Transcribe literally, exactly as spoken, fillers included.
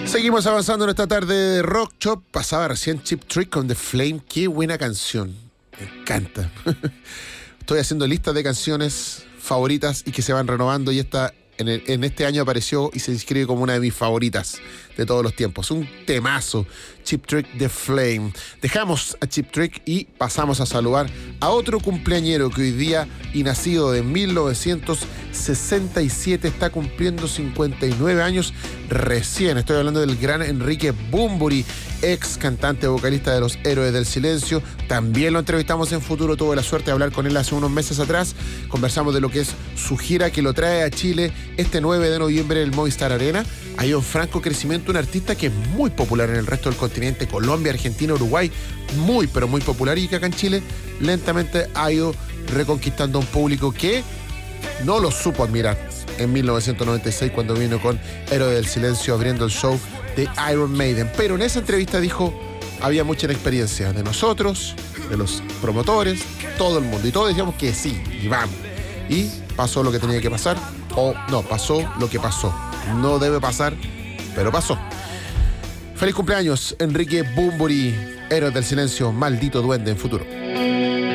Seguimos avanzando en esta tarde de Rock Shop. Pasaba recién Cheap Trick con The Flame. Qué buena canción. Me encanta. Estoy haciendo listas de canciones favoritas y que se van renovando, y esta en, el, en este año apareció y se inscribe como una de mis favoritas de todos los tiempos. Un temazo. Cheap Trick, The Flame. Dejamos a Cheap Trick y pasamos a saludar a otro cumpleañero que hoy día, y nacido de mil novecientos sesenta y siete, está cumpliendo cincuenta y nueve años recién. Estoy hablando del gran Enrique Bunbury, ex cantante vocalista de Los Héroes del Silencio. También lo entrevistamos en Futuro, tuve la suerte de hablar con él hace unos meses atrás. Conversamos de lo que es su gira que lo trae a Chile este nueve de noviembre en el Movistar Arena. Ha ido en franco crecimiento, un artista que es muy popular en el resto del continente, Colombia, Argentina, Uruguay, muy pero muy popular, y que acá en Chile lentamente ha ido reconquistando a un público que no lo supo admirar en mil novecientos noventa y seis cuando vino con Héroes del Silencio abriendo el show de Iron Maiden. Pero en esa entrevista dijo, había mucha inexperiencia de nosotros, de los promotores, todo el mundo, y todos decíamos que sí, y vamos. Y pasó lo que tenía que pasar, o no, pasó lo que pasó. No debe pasar, pero pasó. Feliz cumpleaños, Enrique Bunbury, Héroes del Silencio, Maldito Duende en Futuro.